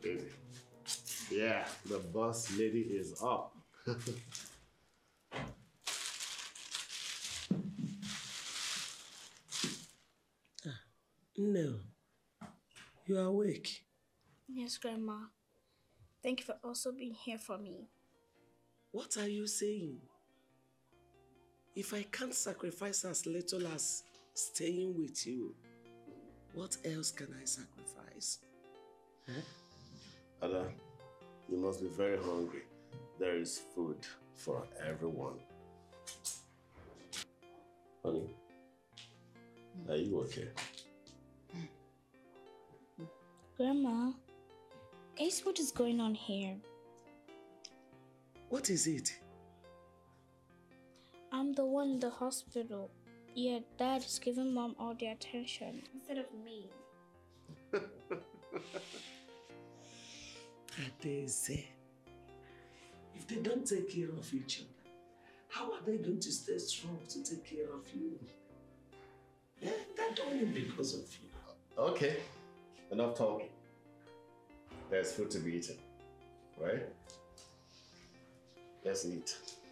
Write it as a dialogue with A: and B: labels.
A: Baby. Yeah, the boss lady is up.
B: No. You are awake?
C: Yes, Grandma. Thank you for also being here for me.
B: What are you saying? If I can't sacrifice as little as staying with you, what else can I sacrifice? Huh?
A: Ada, you must be very hungry. There is food for everyone. Honey, are you okay?
C: Grandma, guess what is going on here?
B: What is it?
C: I'm the one in the hospital. Yet Dad is giving Mom all the attention instead of me.
B: Adeze, if they don't take care of each other, how are they going to stay strong to take care of you? That only because of you.
A: Okay, enough talking. There's food to be eaten, right? Let's eat.